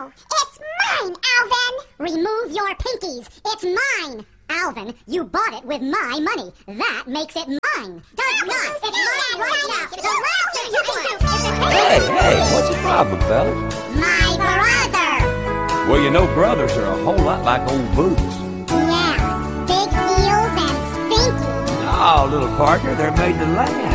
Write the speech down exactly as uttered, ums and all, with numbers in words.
No, it's mine, Alvin! Remove your pinkies. It's mine. Alvin, you bought it with my money. That makes it mine. Does not. It's mine right now. The last thing you can do is to take Hey, it. hey, what's the problem, fellas? My brother. Well, you know, brothers are a whole lot like old boots. Yeah, big heels and stinky. Oh, little partner, they're made to last.